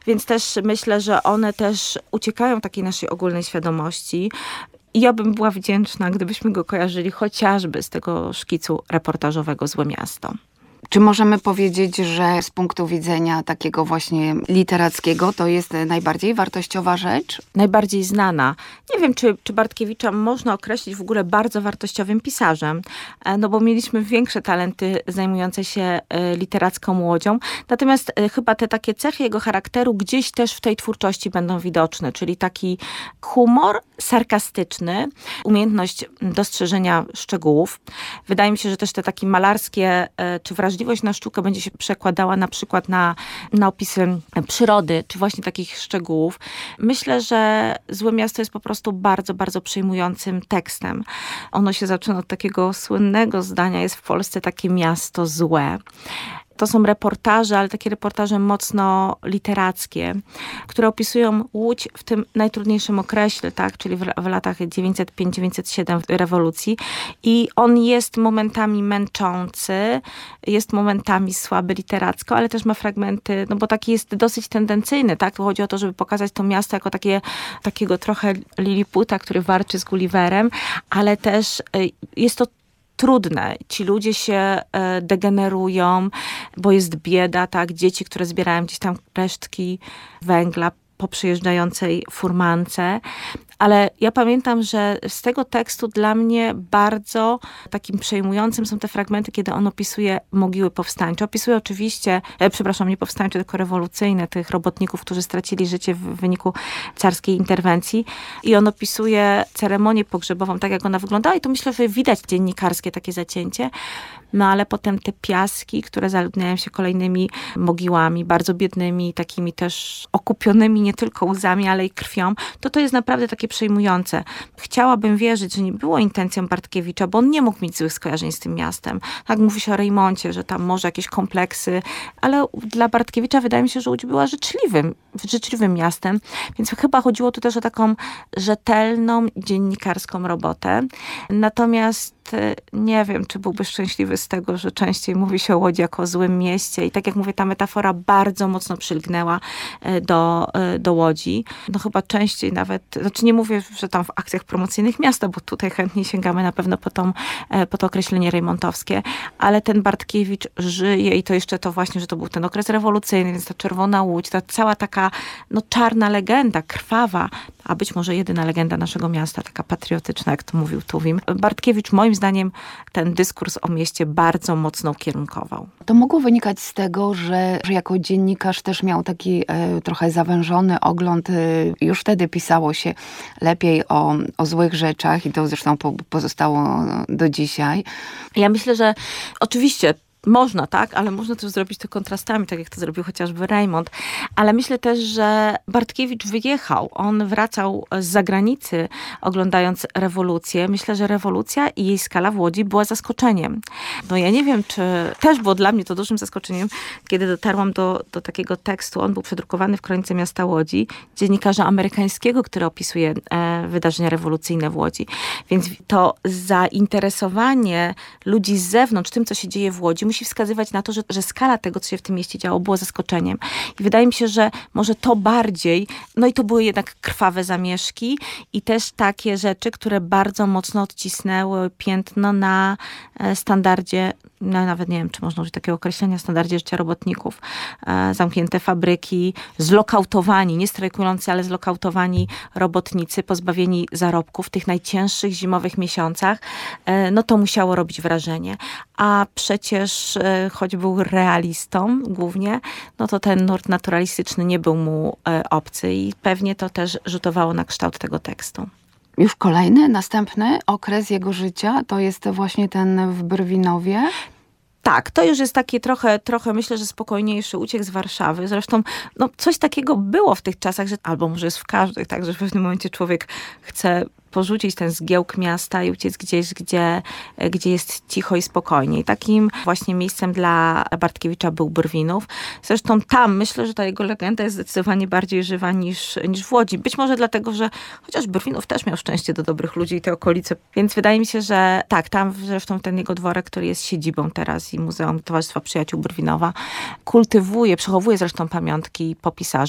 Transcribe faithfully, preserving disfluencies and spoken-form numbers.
więc też myślę, że one też uciekają takiej naszej ogólnej świadomości. I ja bym była wdzięczna, gdybyśmy go kojarzyli chociażby z tego szkicu reportażowego Złe miasto. Czy możemy powiedzieć, że z punktu widzenia takiego właśnie literackiego to jest najbardziej wartościowa rzecz? Najbardziej znana. Nie wiem, czy, czy Bartkiewicza można określić w ogóle bardzo wartościowym pisarzem, no bo mieliśmy większe talenty zajmujące się literacką łodzią. Natomiast chyba te takie cechy jego charakteru gdzieś też w tej twórczości będą widoczne, czyli taki humor sarkastyczny, umiejętność dostrzeżenia szczegółów. Wydaje mi się, że też te takie malarskie czy wrażliwość na sztukę będzie się przekładała na przykład na, na opisy przyrody, czy właśnie takich szczegółów. Myślę, że Złe miasto jest po prostu bardzo, bardzo przejmującym tekstem. Ono się zaczyna od takiego słynnego zdania: jest w Polsce takie miasto złe. To są reportaże, ale takie reportaże mocno literackie, które opisują Łódź w tym najtrudniejszym okresie, tak, czyli w, w latach dziewięćset pięć dziewięćset siedem rewolucji. I on jest momentami męczący, jest momentami słaby literacko, ale też ma fragmenty, no bo taki jest dosyć tendencyjny, tak? Chodzi o to, żeby pokazać to miasto jako takie, takiego trochę Liliputa, który warczy z Gulliverem, ale też jest to trudne. Ci ludzie się degenerują, bo jest bieda, tak? Dzieci, które zbierają gdzieś tam resztki węgla po przyjeżdżającej furmance. Ale ja pamiętam, że z tego tekstu dla mnie bardzo takim przejmującym są te fragmenty, kiedy on opisuje mogiły powstańcze. Opisuje oczywiście, e, przepraszam, nie powstańcze, tylko rewolucyjne, tych robotników, którzy stracili życie w wyniku carskiej interwencji. I on opisuje ceremonię pogrzebową, tak jak ona wyglądała. I to myślę, że widać dziennikarskie takie zacięcie. No ale potem te piaski, które zaludniają się kolejnymi mogiłami, bardzo biednymi, takimi też okupionymi nie tylko łzami, ale i krwią, to to jest naprawdę takie przejmujące. Chciałabym wierzyć, że nie było intencją Bartkiewicza, bo on nie mógł mieć złych skojarzeń z tym miastem. Tak mówi się o Rejmoncie, że tam może jakieś kompleksy, ale dla Bartkiewicza wydaje mi się, że Łódź była życzliwym, życzliwym miastem, więc chyba chodziło tu też o taką rzetelną, dziennikarską robotę. Natomiast nie wiem, czy byłby szczęśliwy z tego, że częściej mówi się o Łodzi jako o złym mieście. I tak jak mówię, ta metafora bardzo mocno przylgnęła do, do Łodzi. No chyba częściej nawet, znaczy nie mówię, że tam w akcjach promocyjnych miasta, bo tutaj chętnie sięgamy na pewno po, tą, po to określenie rejmontowskie, ale ten Bartkiewicz żyje i to jeszcze to właśnie, że to był ten okres rewolucyjny, więc ta Czerwona Łódź, ta cała taka no, czarna legenda, krwawa, a być może jedyna legenda naszego miasta, taka patriotyczna, jak to mówił Tuwim. Bartkiewicz moim zdaniem ten dyskurs o mieście bardzo mocno ukierunkował. To mogło wynikać z tego, że, że jako dziennikarz też miał taki e, trochę zawężony ogląd. E, już wtedy pisało się lepiej o, o złych rzeczach i to zresztą po, pozostało do dzisiaj. Ja myślę, że oczywiście można, tak, ale można też zrobić to kontrastami, tak jak to zrobił chociażby Rejmont. Ale myślę też, że Bartkiewicz wyjechał. On wracał z zagranicy, oglądając rewolucję. Myślę, że rewolucja i jej skala w Łodzi była zaskoczeniem. No ja nie wiem, czy też było dla mnie to dużym zaskoczeniem, kiedy dotarłam do, do takiego tekstu. On był przedrukowany w Kronice Miasta Łodzi, dziennikarza amerykańskiego, który opisuje e, wydarzenia rewolucyjne w Łodzi. Więc to zainteresowanie ludzi z zewnątrz tym, co się dzieje w Łodzi, musi wskazywać na to, że, że skala tego, co się w tym mieście działo, było zaskoczeniem. I wydaje mi się, że może to bardziej, no i to były jednak krwawe zamieszki i też takie rzeczy, które bardzo mocno odcisnęły piętno na standardzie, no nawet nie wiem, czy można użyć takiego określenia, standardzie życia robotników. E, zamknięte fabryki, zlokautowani, nie strajkujący, ale zlokautowani robotnicy, pozbawieni zarobków w tych najcięższych zimowych miesiącach. E, no to musiało robić wrażenie. A przecież, e, choć był realistą głównie, no to ten nurt naturalistyczny nie był mu e, obcy i pewnie to też rzutowało na kształt tego tekstu. Już kolejny, następny okres jego życia, to jest właśnie ten w Brwinowie. Tak, to już jest takie trochę, trochę myślę, że spokojniejszy uciek z Warszawy. Zresztą no, coś takiego było w tych czasach, że albo może jest w każdych, tak, że w pewnym momencie człowiek chce porzucić ten zgiełk miasta i uciec gdzieś, gdzie, gdzie jest cicho i spokojnie. I takim właśnie miejscem dla Bartkiewicza był Brwinów. Zresztą tam myślę, że ta jego legenda jest zdecydowanie bardziej żywa niż, niż w Łodzi. Być może dlatego, że chociaż Brwinów też miał szczęście do dobrych ludzi i te okolice. Więc wydaje mi się, że tak, tam zresztą ten jego dworek, który jest siedzibą teraz i Muzeum Towarzystwa Przyjaciół Brwinowa, kultywuje, przechowuje zresztą pamiątki po pisarzu.